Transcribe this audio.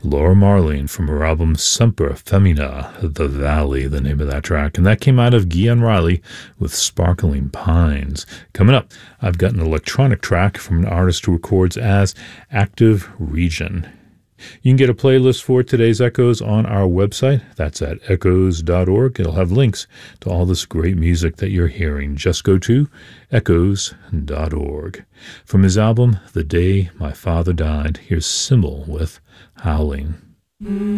Laura Marling from her album Semper Femina, The Valley, the name of that track. And that came out of Gian Riley with Sparkling Pines. Coming up, I've got an electronic track from an artist who records as Active Region. You can get a playlist for today's Echoes on our website. That's at echoes.org. It'll have links to all this great music that you're hearing. Just go to echoes.org. From his album, The Day My Father Died, here's Symbol with Howling.